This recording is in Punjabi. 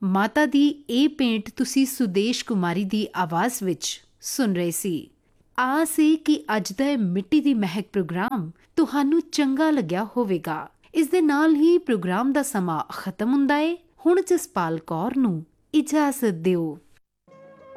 ਮਾਤਾ ਦੀ ਇਹ ਭੇਂਟ ਤੁਸੀਂ ਸੁਦੇਸ਼ ਕੁਮਾਰੀ ਦੀ ਆਵਾਜ਼ ਵਿੱਚ ਸੁਣ ਰਹੇ ਸੀ। ਆਸ ਹੈ ਕਿ ਅੱਜ ਦਾ ਇਹ ਮਿੱਟੀ ਦੀ ਮਹਿਕ ਪ੍ਰੋਗਰਾਮ ਤੁਹਾਨੂੰ ਚੰਗਾ ਲੱਗਿਆ ਹੋਵੇਗਾ। ਇਸ ਦੇ ਨਾਲ ਹੀ ਪ੍ਰੋਗਰਾਮ ਦਾ ਸਮਾਂ ਖਤਮ ਹੁੰਦਾ ਹੈ। ਹੁਣ ਜਸਪਾਲ ਕੌਰ ਨੂੰ ਇਜਾਜ਼ਤ ਦਿਓ।